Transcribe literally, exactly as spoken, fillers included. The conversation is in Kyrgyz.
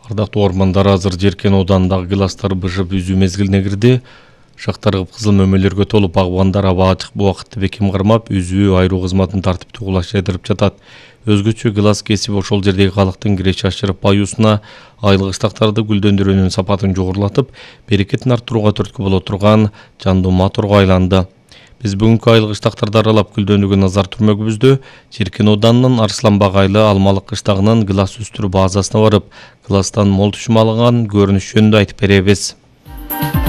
Ардактуу ормандар азыр Жеркен оданындагы гиластар бышып үзүү мезгилине кирди. Шактар кызыл мөмөлөргө толуп, багбандар аба ачык убакытты бекем кармап, үзүү айруу кызматын тартиптүү кулаштырып жатат. Өзгөчө гилас кесип ошол жердеги калктын киреш ашырып баюусуна, айыл кыштактарды гүлдөндүрүүнүн сапатын жогорулатып, берекетин арттырууга түрткү боло турган жандуу моторго айланды. Биз бүгүнкү айыл кыштактарды аралап гүлдөнүүгө назар түрмөгүбүздө Жеркен оданынын Арсланбак айылы Алмалык кыштагынын гилас өстүрүү базасына барып, гиластан мол түшүм алынган көрүнүш жөнүндө айтып беребиз.